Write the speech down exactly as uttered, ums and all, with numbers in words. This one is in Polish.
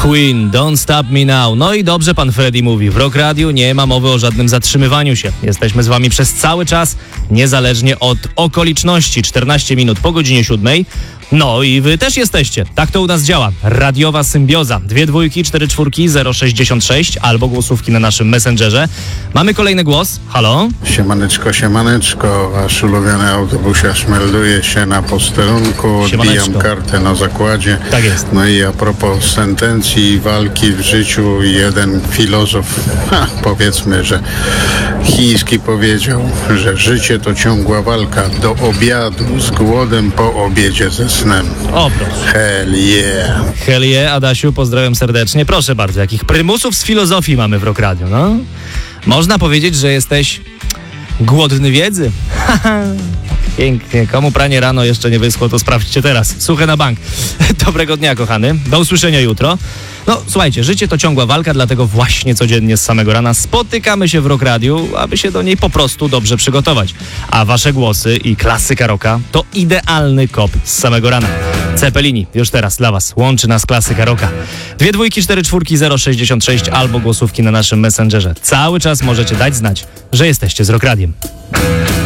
Queen, Don't Stop Me Now. No i dobrze pan Freddy mówi, w Rock Radiu nie ma mowy o żadnym zatrzymywaniu się. Jesteśmy z wami przez cały czas, niezależnie od okoliczności. czternaście minut po godzinie siódmej. No i wy też jesteście. Tak to u nas działa. Radiowa symbioza. Dwie dwójki, cztery czwórki, zero sześćdziesiąt sześć albo głosówki na naszym Messengerze. Mamy kolejny głos. Halo? Siemaneczko, siemaneczko. Wasz ulubiony autobusiarz melduje się na posterunku. Siemaneczko. Odbijam kartę na zakładzie. Tak jest. No i a propos sentencji walki w życiu, jeden filozof, ha, powiedzmy, że chiński powiedział, że życie to ciągła walka do obiadu z głodem, po obiedzie ze snem. O, proszę. Hell yeah. Hell yeah, Adasiu, pozdrawiam serdecznie. Proszę bardzo, jakich prymusów z filozofii mamy w Rock Radio, no? Można powiedzieć, że jesteś głodny wiedzy. Pięknie. Komu pranie rano jeszcze nie wyschło, to sprawdźcie teraz. Suche na bank. Dobrego dnia, kochany. Do usłyszenia jutro. No, słuchajcie, życie to ciągła walka, dlatego właśnie codziennie z samego rana spotykamy się w Rock Radiu, aby się do niej po prostu dobrze przygotować. A wasze głosy i klasyka rocka to idealny kop z samego rana. Cepelini, już teraz dla was łączy nas klasyka rocka. Dwie dwójki, cztery czwórki, zero sześćdziesiąt sześć albo głosówki na naszym Messengerze. Cały czas możecie dać znać, że jesteście z Rock Radiem.